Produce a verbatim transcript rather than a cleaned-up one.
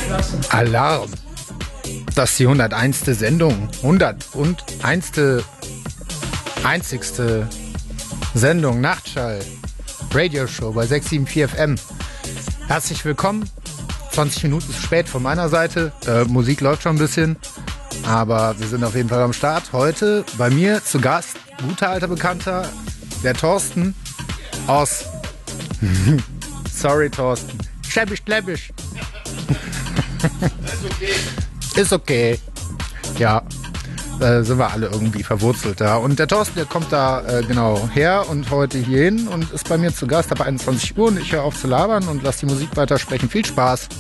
Alarm. Das ist die hunderteins. Sendung. hunderteins. Einzigste Sendung. Nachtschall. Radioshow bei sechs sieben vier F M. Herzlich willkommen. zwanzig Minuten zu spät von meiner Seite. Äh, Musik läuft schon ein bisschen. Aber wir sind auf jeden Fall am Start. Heute bei mir zu Gast, guter alter Bekannter, der Thorsten aus... Sorry, Thorsten. Schäbisch, schläbisch. Ist okay. Ist okay. Ja, da sind wir alle irgendwie verwurzelt da. Und der Thorsten, der kommt da äh, genau her und heute hier hin und ist bei mir zu Gast ab einundzwanzig Uhr und ich höre auf zu labern und lasse die Musik weitersprechen. Viel Spaß.